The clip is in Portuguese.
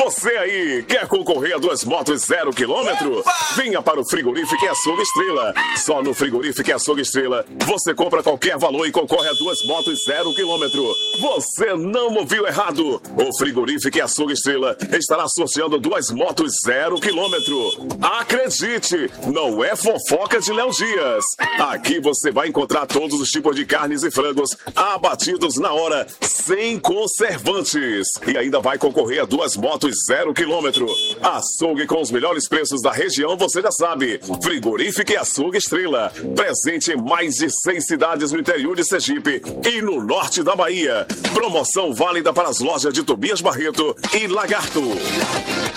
Você aí, quer concorrer a 2 motos 0 km? Venha para o Frigorífico Açougue Estrela. Só no Frigorífico Açougue Estrela, você compra qualquer valor e concorre a 2 motos 0 km. Você não ouviu errado. O Frigorífico Açougue Estrela estará sorteando 2 motos 0 km. Acredite, não é fofoca de Léo Dias. Aqui você vai encontrar todos os tipos de carnes e frangos abatidos na hora, sem conservantes. E ainda vai concorrer a 2 motos 0 km. Açougue com os melhores preços da região, você já sabe. Frigorífico Açougue Estrela. Presente em mais de 6 cidades no interior de Sergipe e no norte da Bahia. Promoção válida para as lojas de Tobias Barreto e Lagarto.